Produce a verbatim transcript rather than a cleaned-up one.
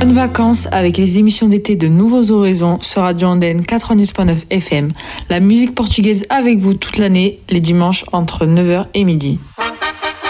Bonnes vacances avec les émissions d'été de Nouveaux Horizons sur Radio Andenne quatre-vingt-dix virgule neuf F M. La musique portugaise avec vous toute l'année, les dimanches entre neuf heures et midi.